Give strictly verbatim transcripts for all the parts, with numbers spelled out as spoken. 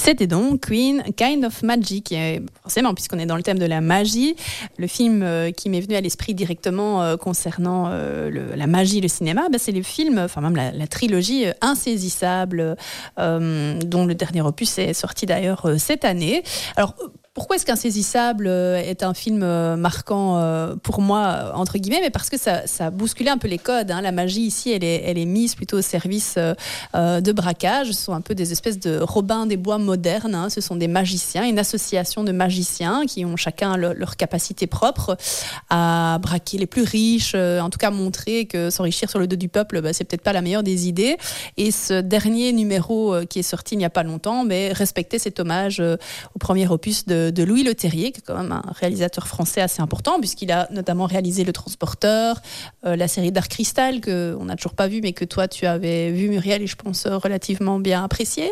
C'était donc Queen, Kind of Magic. Et forcément, puisqu'on est dans le thème de la magie, le film euh, qui m'est venu à l'esprit directement euh, concernant euh, le, la magie, le cinéma, bah, c'est le film, enfin même la, la trilogie euh, Insaisissable, euh, dont le dernier opus est sorti d'ailleurs euh, cette année. Alors, pourquoi est-ce qu'Insaisissable est un film marquant pour moi, entre guillemets, mais parce que ça, ça a bousculé un peu les codes. Hein. La magie ici, elle est, elle est mise plutôt au service euh, de braquage. Ce sont un peu des espèces de Robin des Bois modernes. Hein. Ce sont des magiciens, une association de magiciens qui ont chacun le, leur capacité propre à braquer les plus riches, en tout cas montrer que s'enrichir sur le dos du peuple, bah, c'est peut-être pas la meilleure des idées. Et ce dernier numéro qui est sorti il n'y a pas longtemps, mais respectait cet hommage au premier opus de de Louis Leterrier, qui est quand même un réalisateur français assez important, puisqu'il a notamment réalisé Le Transporteur, euh, la série Dark Crystal, qu'on n'a toujours pas vue, mais que toi, tu avais vu, Muriel, et je pense relativement bien apprécié.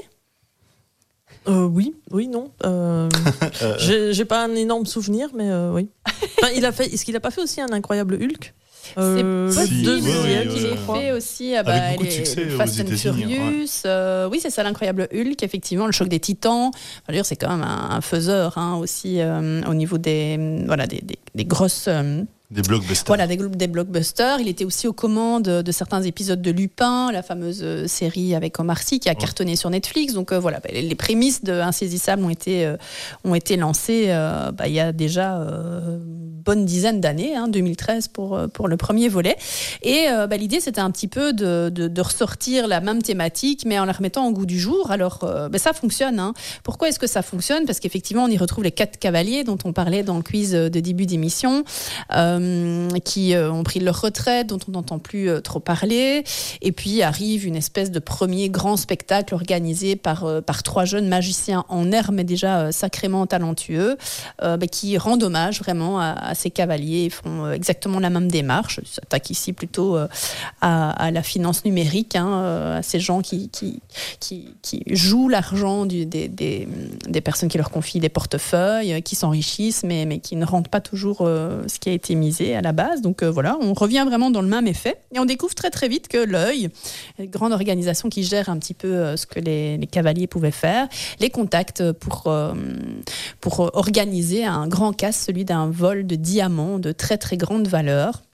Euh, oui, oui, non. Euh, j'ai, j'ai pas un énorme souvenir, mais euh, oui. Enfin, il a fait, est-ce qu'il a pas fait aussi un incroyable Hulk? Euh, c'est possible, oui, oui, qu'il ait oui, fait aussi ah bah, avec beaucoup les, de succès Fast aux and États-Unis. Furious. Ouais. Euh, oui, c'est ça, l'incroyable Hulk, effectivement, le choc des Titans. Enfin, d'ailleurs, c'est quand même un, un faiseur hein, aussi euh, au niveau des, voilà, des, des, des grosses. Euh, Des blockbusters. Voilà, des, des blockbusters. Il était aussi aux commandes de certains épisodes de Lupin, la fameuse série avec Omar Sy qui a cartonné sur Netflix. Donc euh, voilà, bah, les prémices de Insaisissable ont été, euh, ont été lancées euh, bah, il y a déjà euh, une bonne dizaine d'années, hein, deux mille treize pour, pour le premier volet. Et euh, bah, l'idée, c'était un petit peu de, de, de ressortir la même thématique, mais en la remettant au goût du jour. Alors, euh, bah, ça fonctionne. Hein. Pourquoi est-ce que ça fonctionne ? Parce qu'effectivement, on y retrouve les quatre cavaliers dont on parlait dans le quiz de début d'émission. Euh, qui euh, ont pris leur retraite, dont on n'entend plus euh, trop parler. Et puis arrive une espèce de premier grand spectacle organisé par, euh, par trois jeunes magiciens en herbe, mais déjà euh, sacrément talentueux, euh, bah, qui rendent hommage vraiment à, à ces cavaliers et font euh, exactement la même démarche. Ils s'attaquent ici plutôt euh, à, à la finance numérique, hein, euh, à ces gens qui, qui, qui, qui jouent l'argent du, des, des, des personnes qui leur confient des portefeuilles, euh, qui s'enrichissent, mais, mais qui ne rendent pas toujours euh, ce qui a été misé à la base. Donc euh, voilà, on revient vraiment dans le même effet et on découvre très très vite que l'œil, une grande organisation qui gère un petit peu euh, ce que les, les cavaliers pouvaient faire, les contacts pour, euh, pour organiser un grand casse, celui d'un vol de diamants de très très grande valeur.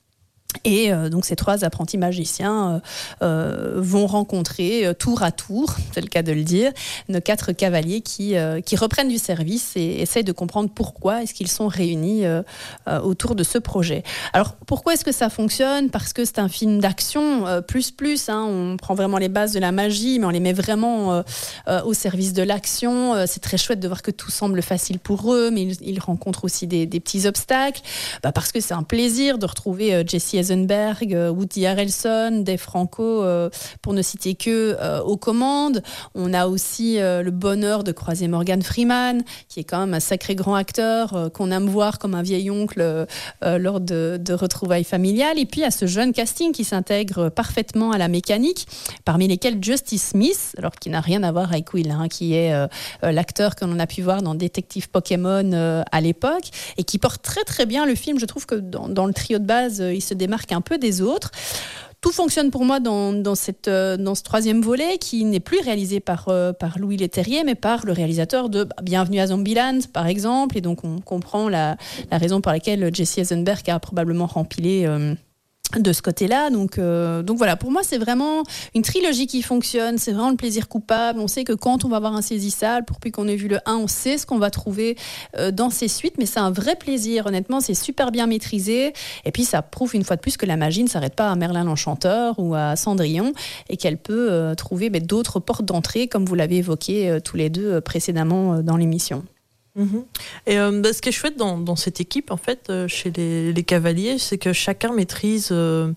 Et euh, donc ces trois apprentis magiciens euh, euh, vont rencontrer euh, tour à tour, c'est le cas de le dire, nos quatre cavaliers qui, euh, qui reprennent du service et essayent de comprendre pourquoi est-ce qu'ils sont réunis euh, euh, autour de ce projet. Alors pourquoi est-ce que ça fonctionne ? Parce que c'est un film d'action euh, plus plus, hein, on prend vraiment les bases de la magie mais on les met vraiment euh, euh, au service de l'action. Euh, c'est très chouette de voir que tout semble facile pour eux, mais ils, ils rencontrent aussi des, des petits obstacles, bah, parce que c'est un plaisir de retrouver euh, Jesse Eisenberg, Woody Harrelson, Dave Franco, euh, pour ne citer que euh, aux commandes. On a aussi euh, le bonheur de croiser Morgan Freeman, qui est quand même un sacré grand acteur, euh, qu'on aime voir comme un vieil oncle euh, lors de, de retrouvailles familiales. Et puis, il y a ce jeune casting qui s'intègre parfaitement à la mécanique, parmi lesquels Justice Smith, alors qui n'a rien à voir avec Will, hein, qui est euh, l'acteur que l'on a pu voir dans Détective Pokémon euh, à l'époque, et qui porte très très bien le film. Je trouve que dans, dans le trio de base, euh, il se démarque un peu des autres. Tout fonctionne pour moi dans, dans, cette, dans ce troisième volet qui n'est plus réalisé par, euh, par Louis Leterrier, mais par le réalisateur de Bienvenue à Zombieland, par exemple. Et donc, on comprend la, la raison pour laquelle Jesse Eisenberg a probablement rempilé euh, de ce côté-là. Donc, euh, donc voilà, pour moi, c'est vraiment une trilogie qui fonctionne. C'est vraiment le plaisir coupable. On sait que quand on va voir Insaisissable, pour plus qu'on ait vu le un, on sait ce qu'on va trouver euh, dans ses suites, mais c'est un vrai plaisir. Honnêtement, c'est super bien maîtrisé. Et puis, ça prouve une fois de plus que la magie ne s'arrête pas à Merlin l'Enchanteur ou à Cendrillon et qu'elle peut euh, trouver mais, d'autres portes d'entrée, comme vous l'avez évoqué euh, tous les deux euh, précédemment euh, dans l'émission. Mmh. Et euh, bah, ce qui est chouette dans, dans cette équipe, en fait, euh, chez les, les cavaliers, c'est que chacun maîtrise euh,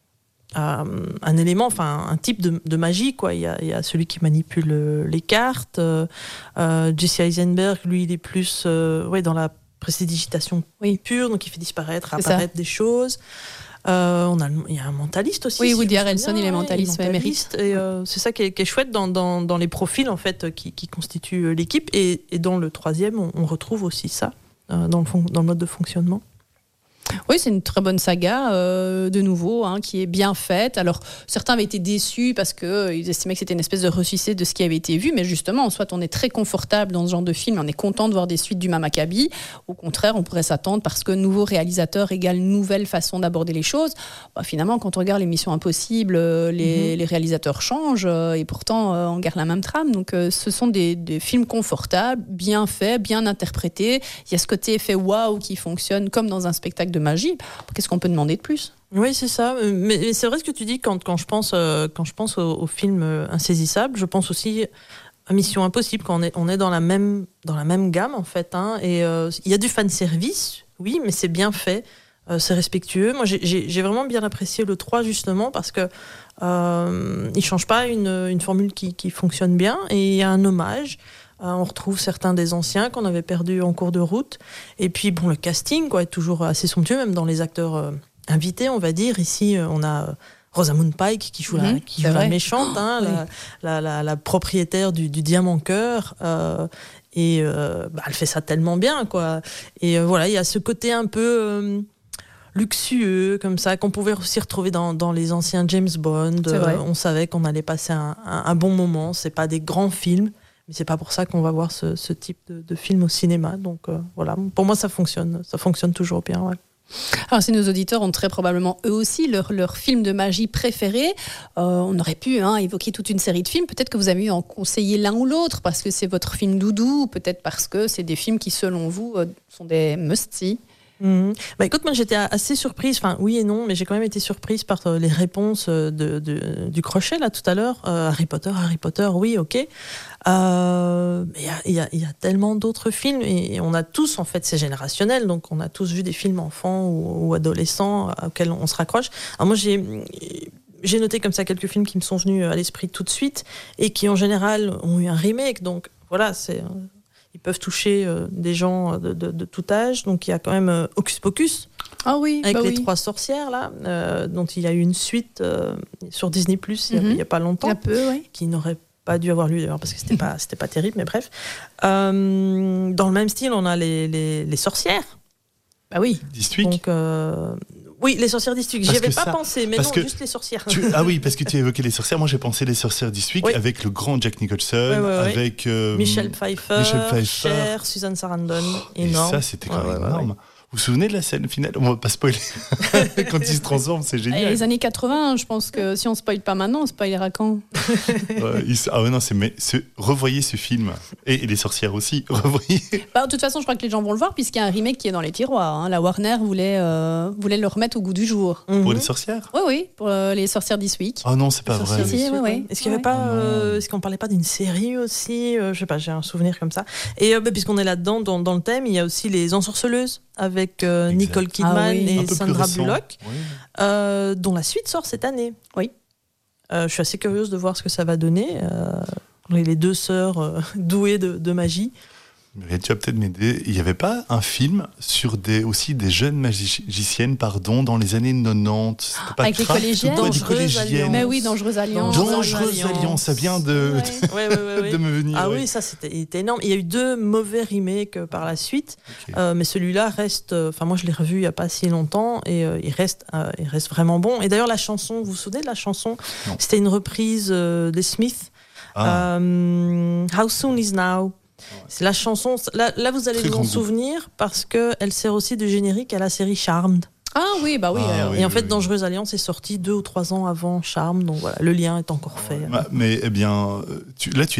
un, un élément, enfin un type de, de magie, quoi. Il y a, il y a celui qui manipule euh, les cartes. Euh, euh, Jesse Eisenberg, lui, il est plus euh, ouais, dans la prestidigitation oui. pure, donc il fait disparaître, c'est apparaître ça. Des choses. Euh, on a, il y a un mentaliste aussi. Oui, si Woody Harrelson, il est mentaliste, ouais, ouais, mérite. Et euh, c'est ça qui est, qui est chouette dans, dans, dans les profils en fait qui, qui constituent l'équipe. Et, et dans le troisième, on, on retrouve aussi ça euh, dans, le fon- dans le mode de fonctionnement. Oui, c'est une très bonne saga, euh, de nouveau, hein, qui est bien faite. Alors, certains avaient été déçus parce qu'ils euh, estimaient que c'était une espèce de ressuscité de ce qui avait été vu, mais justement, soit on est très confortable dans ce genre de film, on est content de voir des suites du même acabit. Au contraire, on pourrait s'attendre parce que nouveau réalisateur égale nouvelle façon d'aborder les choses. Bah, finalement, quand on regarde les Missions Impossibles, euh, les, mm-hmm. les réalisateurs changent euh, et pourtant, euh, on garde la même trame. Donc, euh, ce sont des, des films confortables, bien faits, bien interprétés. Il y a ce côté effet waouh qui fonctionne comme dans un spectacle de magie. Qu'est-ce qu'on peut demander de plus ? Oui, c'est ça. Mais, mais c'est vrai ce que tu dis quand, quand je pense, euh, quand je pense au, au film Insaisissable. Je pense aussi à Mission Impossible, quand on est, on est dans, la même, dans la même gamme, en fait. Hein, et il euh, y a du fanservice, oui, mais c'est bien fait. Euh, c'est respectueux. Moi, j'ai, j'ai, j'ai vraiment bien apprécié le trois, justement, parce que euh, il ne change pas une, une formule qui, qui fonctionne bien. Et il y a un hommage. On retrouve certains des anciens qu'on avait perdus en cours de route. Et puis, bon, le casting quoi, est toujours assez somptueux, même dans les acteurs euh, invités, on va dire. Ici, euh, on a euh, Rosamund Pike qui joue, mmh, la, qui joue la méchante, hein, oh, la, oui. la, la, la propriétaire du, du Diamant Cœur. Euh, et euh, bah, elle fait ça tellement bien, quoi. Et euh, voilà, il y a ce côté un peu euh, luxueux, comme ça, qu'on pouvait aussi retrouver dans, dans les anciens James Bond. Euh, on savait qu'on allait passer un, un, un bon moment. C'est pas des grands films. Mais c'est pas pour ça qu'on va voir ce, ce type de, de film au cinéma. Donc euh, voilà, pour moi ça fonctionne, ça fonctionne toujours bien. Ouais. Alors si nos auditeurs ont très probablement eux aussi leur, leur film de magie préféré, euh, on aurait pu hein, évoquer toute une série de films. Peut-être que vous avez eu en conseiller l'un ou l'autre parce que c'est votre film doudou, ou peut-être parce que c'est des films qui selon vous euh, sont des must-see. Mmh. Bah écoute, moi j'étais assez surprise, enfin oui et non, mais j'ai quand même été surprise par les réponses de, de, du crochet là tout à l'heure. Euh, Harry Potter, Harry Potter, oui, ok. Euh, il y a, y a tellement d'autres films et, et on a tous, en fait, c'est générationnel, donc on a tous vu des films enfants ou, ou adolescents auxquels on se raccroche. Alors moi j'ai... J'ai noté comme ça quelques films qui me sont venus à l'esprit tout de suite et qui en général ont eu un remake, donc voilà, c'est... Ils peuvent toucher euh, des gens de, de, de tout âge. Donc il y a quand même euh, Hocus Pocus, ah oui, avec bah les oui. trois sorcières là, euh, dont il y a eu une suite euh, sur Disney plus, il mm-hmm. n'y a, a pas longtemps, un peu, oui. qui n'aurait pas dû avoir lieu d'ailleurs parce que c'était pas c'était pas terrible, mais bref. Euh, dans le même style, on a les les, les sorcières. Bah oui. D'Eastwick. Donc euh, oui, les sorcières d'Eastwick. J'y avais pas ça, pensé, mais non, juste les sorcières. Tu, ah oui, parce que tu as évoqué les sorcières. Moi, j'ai pensé les sorcières d'Eastwick oui. avec le grand Jack Nicholson, ouais, ouais, ouais. avec euh, Michel Pfeiffer, Michel Pfeiffer, Cher, Susan Sarandon, énorme. Et ça, c'était quand ouais, même ouais, énorme. Ouais. Vous vous souvenez de la scène finale ? On va pas spoiler. Quand il se transforme, c'est génial. Et les années quatre-vingts, je pense que si on spoile pas maintenant, on spoilera quand ? ouais, il, Ah ouais, non, c'est, mais, ce, revoyez ce film. Et, et les sorcières aussi, revoyez. Bah, de toute façon, je crois que les gens vont le voir, puisqu'il y a un remake qui est dans les tiroirs. Hein. La Warner voulait, euh, voulait le remettre au goût du jour. Mm-hmm. Pour les sorcières ? Oui, oui, pour euh, les sorcières d'Eastwick. Ah oh non, c'est pas vrai. Si, oui, oui. Est-ce qu'il y avait pas, euh, est-ce qu'on parlait pas d'une série aussi euh, Je sais pas, j'ai un souvenir comme ça. Et euh, bah, puisqu'on est là-dedans, dans, dans le thème, il y a aussi les Ensorceleuses avec euh, Nicole Kidman ah, oui. et Sandra Bullock, oui. euh, dont la suite sort cette année. Oui. Euh, je suis assez curieuse de voir ce que ça va donner. Euh, les deux sœurs euh, douées de, de magie. Mais tu vas peut-être m'aider. Il n'y avait pas un film sur des, aussi des jeunes magiciennes pardon, dans les années quatre-vingt-dix C'était pas avec les collégiennes. Dangereuse Alliance. Mais oui, Dangereuse Alliance. Dangereuse Alliance, ça vient de, ouais. Ouais, ouais, ouais, de me venir. Ah ouais. oui, ça c'était, c'était énorme. Il y a eu deux mauvais remakes par la suite, okay. euh, mais celui-là reste. Enfin, moi je l'ai revu il n'y a pas si longtemps et euh, il reste, euh, il reste vraiment bon. Et d'ailleurs la chanson, vous vous souvenez de la chanson ? Non. C'était une reprise euh, des Smiths. Ah. Euh, How Soon Is Now. C'est la chanson. Là, là vous allez Très vous en souvenir parce qu'elle sert aussi de générique à la série Charmed. Ah oui, bah oui. Ah, alors. oui et en oui, fait, oui. Dangereuse Alliance est sortie deux ou trois ans avant Charmed, donc voilà, le lien est encore fait. Bah, mais eh bien, tu, là, tu